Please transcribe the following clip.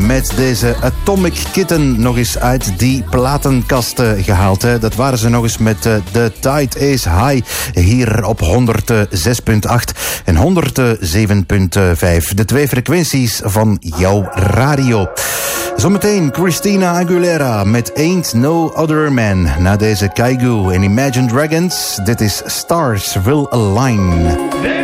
met deze Atomic Kitten nog eens uit die platenkast gehaald. Hè. Dat waren ze nog eens met The Tide is High hier op 106.8 en 107.5. De twee frequenties van jouw radio. Zometeen Christina Aguilera met Ain't No Other Man. Na deze Kaigo en Imagine Dragons, dit is Stars Will Align.